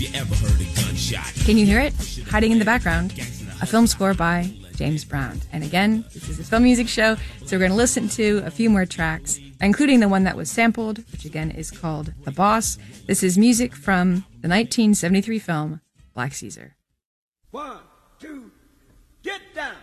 Can you hear it? Hiding in the background. A film score by James Brown. And again, this is a film music show, so we're going to listen to a few more tracks, including the one that was sampled, which again is called The Boss. This is music from the 1973 film Black Caesar. 1, 2, get down!